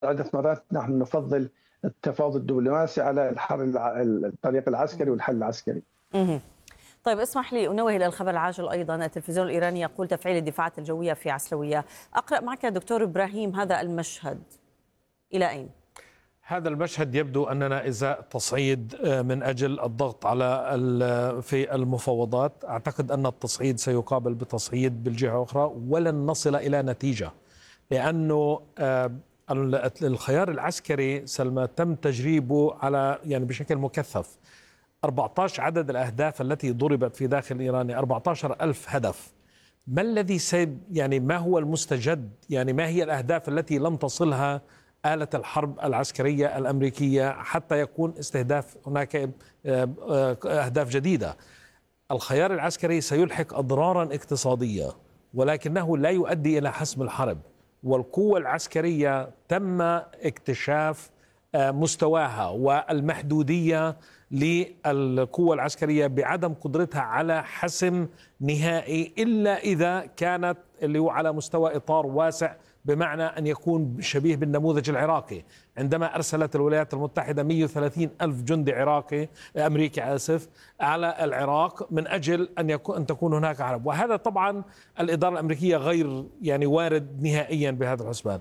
عدة مرات نحن نفضل التفاوض الدبلوماسي على الطريق العسكري والحل العسكري. مهم. طيب اسمح لي أنوه إلى الخبر العاجل أيضا. التلفزيون الإيراني يقول تفعيل الدفاعات الجوية في عسلوية. أقرأ معك دكتور إبراهيم هذا المشهد إلى أين؟ هذا المشهد يبدو أننا إزاء تصعيد من أجل الضغط على في المفاوضات. أعتقد أن التصعيد سيقابل بتصعيد بالجهة أخرى ولن نصل إلى نتيجة، لأنه الخيار العسكري سلمى تم تجريبه على بشكل مكثف. 14 عدد الأهداف التي ضربت في داخل إيران، 14,000 هدف. ما الذي ما هو المستجد؟ ما هي الأهداف التي لم تصلها آلة الحرب العسكرية الأمريكية حتى يكون استهداف هناك أهداف جديدة؟ الخيار العسكري سيلحق أضرارا اقتصادية ولكنه لا يؤدي إلى حسم الحرب. والقوة العسكرية تم اكتشاف مستواها والمحدودية للقوة العسكرية بعدم قدرتها على حسم نهائي إلا إذا كانت اللي هو على مستوى إطار واسع، بمعنى أن يكون شبيه بالنموذج العراقي. عندما أرسلت الولايات المتحدة 130 ألف جندي أمريكي على العراق من أجل أن تكون هناك حرب، وهذا طبعا الإدارة الأمريكية غير وارد نهائيا بهذا الحسبان.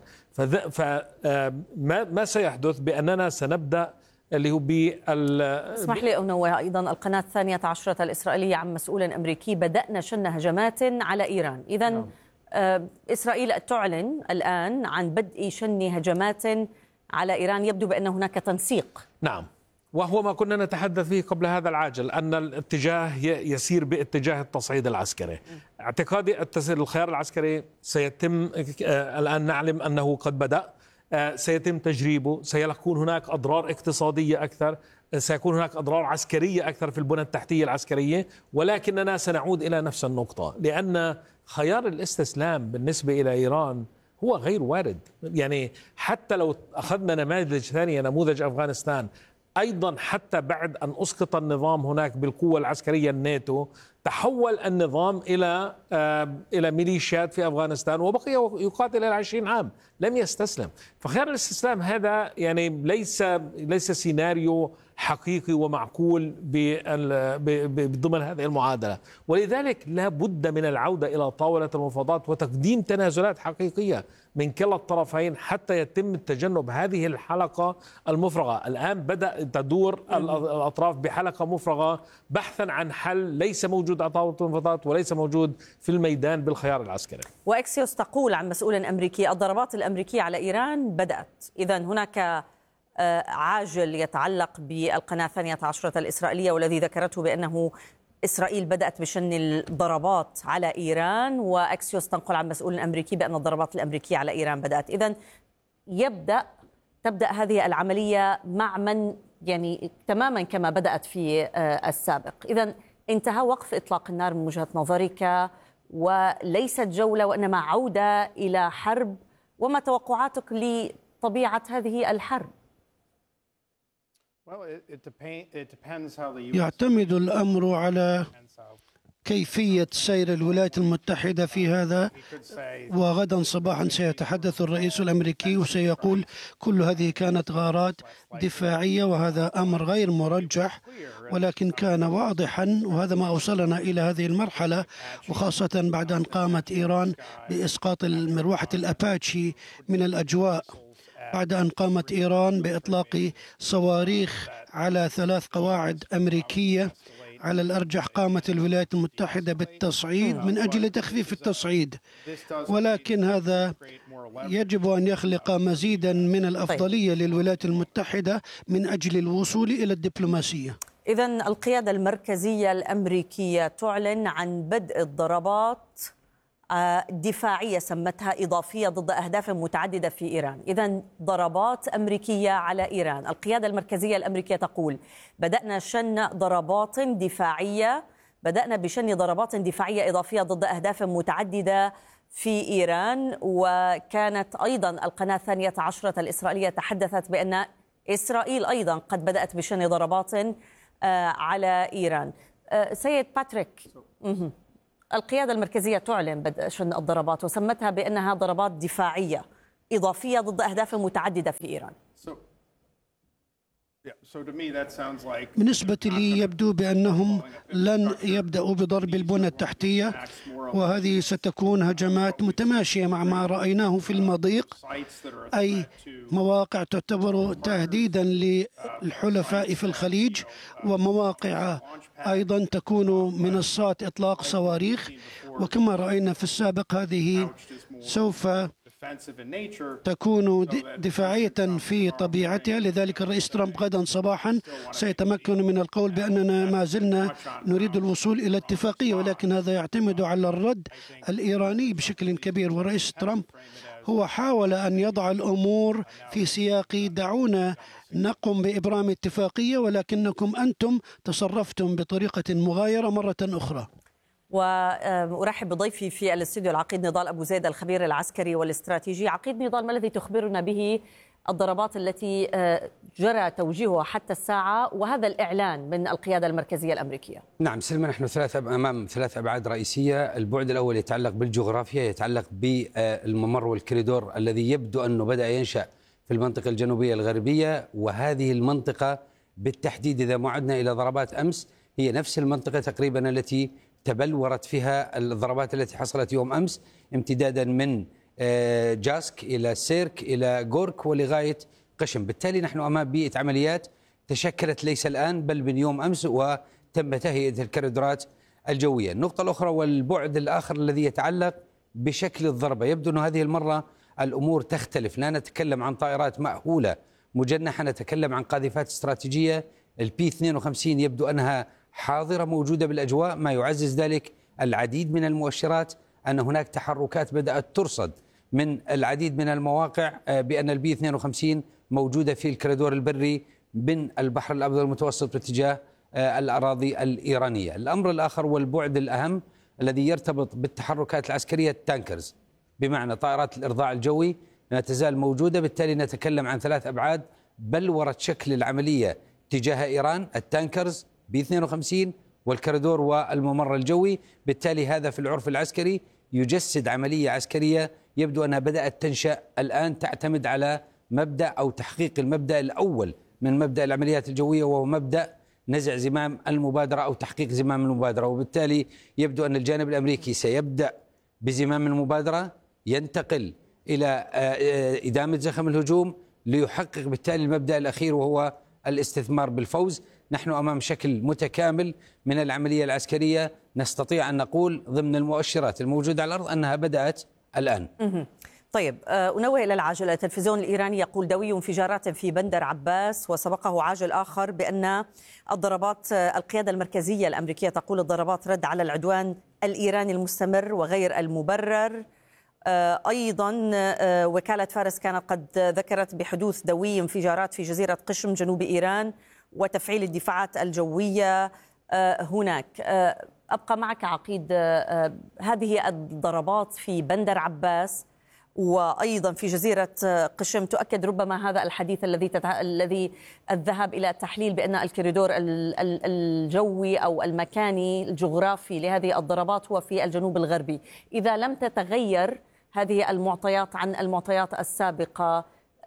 فما سيحدث بأننا سنبدأ اللي هو اسمح لي أنوه أيضا القناة الثانية عشرة الإسرائيلية عن مسؤول أمريكي: بدأنا شن هجمات على إيران. إذن إسرائيل تعلن الآن عن بدء شن هجمات على إيران. يبدو بأن هناك تنسيق. نعم، وهو ما كنا نتحدث فيه قبل هذا العاجل، أن الاتجاه يسير باتجاه التصعيد العسكري. اعتقادي الخيار العسكري سيتم الآن، نعلم أنه قد بدأ، سيتم تجريبه، سيكون هناك أضرار اقتصادية أكثر، سيكون هناك أضرار عسكرية أكثر في البنى التحتية العسكرية، ولكننا سنعود إلى نفس النقطة، لأن خيار الاستسلام بالنسبة إلى إيران هو غير وارد. حتى لو أخذنا نماذج ثانية، نموذج أفغانستان أيضا، حتى بعد أن أسقط النظام هناك بالقوة العسكرية الناتو، تحول النظام إلى ميليشيات في أفغانستان وبقي يقاتل إلى 20 عام، لم يستسلم. فخيار الاستسلام هذا ليس سيناريو حقيقي ومعقول ضمن هذه المعادلة، ولذلك لا بد من العودة إلى طاولة المفاوضات وتقديم تنازلات حقيقية من كلا الطرفين حتى يتم التجنب هذه الحلقة المفرغة. الآن بدأ تدور الأطراف بحلقة مفرغة بحثا عن حل ليس موجود على طاولة المفاوضات وليس موجود في الميدان بالخيار العسكري. وأكسيوس تقول عن مسؤول أمريكي: الضربات الأمريكية على إيران بدأت. إذن هناك عاجل يتعلق بالقناة الثانية عشرة الإسرائيلية والذي ذكرته بأنه إسرائيل بدأت بشن الضربات على إيران، وأكسيوس تنقل عن مسؤول أمريكي بأن الضربات الأمريكية على إيران بدأت. إذن تبدأ هذه العملية مع من تماما كما بدأت في السابق. إذن انتهى وقف إطلاق النار من وجهة نظرك، وليست جولة وإنما عودة إلى حرب. وما توقعاتك لطبيعة هذه الحرب؟ يعتمد الأمر على كيفية سير الولايات المتحدة في هذا، وغدا صباحا سيتحدث الرئيس الأمريكي وسيقول كل هذه كانت غارات دفاعية، وهذا أمر غير مرجح، ولكن كان واضحا، وهذا ما أوصلنا إلى هذه المرحلة، وخاصة بعد أن قامت إيران بإسقاط مروحة الأباتشي من الأجواء، بعد أن قامت إيران بإطلاق صواريخ على 3 قواعد أمريكية. على الأرجح قامت الولايات المتحدة بالتصعيد من أجل تخفيف التصعيد، ولكن هذا يجب أن يخلق مزيدا من الأفضلية للولايات المتحدة من أجل الوصول إلى الدبلوماسية. إذن القيادة المركزية الأمريكية تعلن عن بدء الضربات دفاعية سمتها إضافية ضد أهداف متعددة في إيران. إذن ضربات أمريكية على إيران. القيادة المركزية الأمريكية تقول: بدأنا بشن ضربات دفاعية إضافية ضد أهداف متعددة في إيران. وكانت أيضا القناة الثانية عشرة الإسرائيلية تحدثت بأن إسرائيل أيضا قد بدأت بشن ضربات على إيران. سيد باتريك، القيادة المركزية تعلن بدء شن الضربات وسمتها بأنها ضربات دفاعية إضافية ضد أهداف متعددة في إيران. بالنسبة لي يبدو بأنهم لن يبدأوا بضرب البنى التحتية، وهذه ستكون هجمات متماشية مع ما رأيناه في المضيق، أي مواقع تعتبر تهديدا للحلفاء في الخليج، ومواقع أيضا تكون منصات إطلاق صواريخ. وكما رأينا في السابق هذه سوف تكون دفاعية في طبيعتها. لذلك الرئيس ترامب غدا صباحا سيتمكن من القول بأننا ما زلنا نريد الوصول إلى اتفاقية، ولكن هذا يعتمد على الرد الإيراني بشكل كبير. والرئيس ترامب هو حاول أن يضع الأمور في سياق دعونا نقوم بإبرام اتفاقية، ولكنكم أنتم تصرفتم بطريقة مغايرة مرة أخرى. وأرحب بضيفي في الاستوديو العقيد نضال أبو زيد الخبير العسكري والاستراتيجي. عقيد نضال، ما الذي تخبرنا به الضربات التي جرى توجيهها حتى الساعة وهذا الإعلان من القيادة المركزية الأمريكية؟ نعم سلمى، نحن أمام ثلاث أبعاد رئيسية. البعد الأول يتعلق بالجغرافيا، يتعلق بالممر والكريدور الذي يبدو أنه بدأ ينشأ في المنطقة الجنوبية الغربية، وهذه المنطقة بالتحديد إذا معدنا إلى ضربات أمس هي نفس المنطقة تقريبا التي تبلورت فيها الضربات التي حصلت يوم أمس، امتدادا من جاسك إلى سيرك إلى غورك ولغاية قشم. بالتالي نحن أمام بيئة عمليات تشكلت ليس الآن بل من يوم أمس، وتم تهيئة الكريدورات الجوية. النقطة الأخرى والبعد الآخر الذي يتعلق بشكل الضربة، يبدو أن هذه المرة الأمور تختلف. لا نتكلم عن طائرات مأهولة مجنحة، نتكلم عن قاذفات استراتيجية. البي 52 يبدو أنها حاضرة موجودة بالأجواء، ما يعزز ذلك العديد من المؤشرات أن هناك تحركات بدأت ترصد من العديد من المواقع بأن البي 52 موجودة في الكريدور البري من البحر الأبيض المتوسط باتجاه الأراضي الإيرانية. الأمر الآخر والبعد الأهم الذي يرتبط بالتحركات العسكرية التانكرز، بمعنى طائرات الإرضاع الجوي لا تزال موجودة. بالتالي نتكلم عن ثلاث أبعاد بلورت شكل العملية تجاه إيران: التانكرز، بي 52 والكريدور والممر الجوي. بالتالي هذا في العرف العسكري يجسد عملية عسكرية يبدو أنها بدأت تنشأ الآن، تعتمد على مبدأ أو تحقيق المبدأ الأول من مبدأ العمليات الجوية، وهو مبدأ نزع زمام المبادرة أو تحقيق زمام المبادرة. وبالتالي يبدو أن الجانب الأمريكي سيبدأ بزمام المبادرة، ينتقل إلى إدامة زخم الهجوم ليحقق بالتالي المبدأ الأخير وهو الاستثمار بالفوز. نحن أمام شكل متكامل من العملية العسكرية، نستطيع أن نقول ضمن المؤشرات الموجودة على الأرض أنها بدأت الآن. طيب، أنوه إلى العاجل. التلفزيون الإيراني يقول دوي انفجارات في بندر عباس، وسبقه عاجل آخر بأن الضربات، القيادة المركزية الأمريكية تقول الضربات رد على العدوان الإيراني المستمر وغير المبرر. أيضا وكالة فارس كانت قد ذكرت بحدوث دوي انفجارات في جزيرة قشم جنوب إيران وتفعيل الدفاعات الجوية هناك. أبقى معك عقيد، هذه الضربات في بندر عباس وأيضا في جزيرة قشم تؤكد ربما هذا الحديث الذي الذهاب إلى التحليل بأن الكوريدور الجوي أو المكاني الجغرافي لهذه الضربات هو في الجنوب الغربي. إذا لم تتغير هذه المعطيات عن المعطيات السابقة،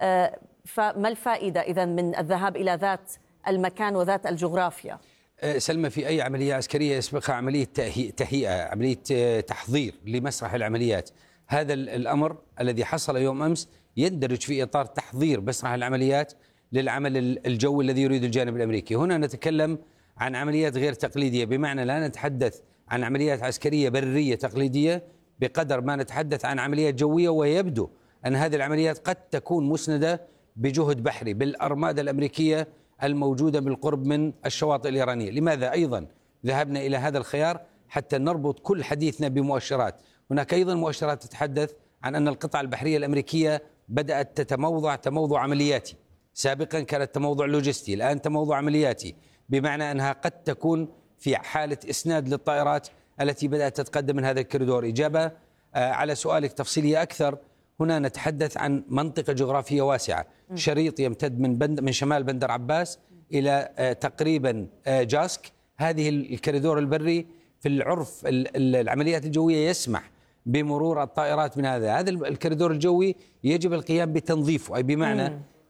فما الفائدة إذن من الذهاب إلى ذات المكان وذات الجغرافيا؟ سلمى، في أي عملية عسكرية يسبقها عملية تهيئة، عملية تحضير لمسرح العمليات. هذا الأمر الذي حصل يوم أمس يندرج في إطار تحضير مسرح العمليات للعمل الجوي الذي يريد الجانب الأمريكي. هنا نتكلم عن عمليات غير تقليدية، بمعنى لا نتحدث عن عمليات عسكرية برية تقليدية بقدر ما نتحدث عن عمليات جوية، ويبدو أن هذه العمليات قد تكون مسندة بجهد بحري بالأرمادة الأمريكية الموجودة بالقرب من الشواطئ الإيرانية. لماذا أيضا ذهبنا إلى هذا الخيار؟ حتى نربط كل حديثنا بمؤشرات. هناك أيضا مؤشرات تتحدث عن أن القطع البحرية الأمريكية بدأت تموضع عملياتي. سابقا كانت تموضع لوجستي، الآن تموضع عملياتي، بمعنى أنها قد تكون في حالة إسناد للطائرات التي بدأت تتقدم من هذا الكوريدور. إجابة على سؤالك تفصيلية أكثر، هنا نتحدث عن منطقة جغرافية واسعة، شريط يمتد من شمال بندر عباس إلى تقريبا جاسك. هذه الكوريدور البري في العرف العمليات الجوية يسمح بمرور الطائرات من هذا الكوريدور الجوي، يجب القيام بتنظيفه، أي بمعنى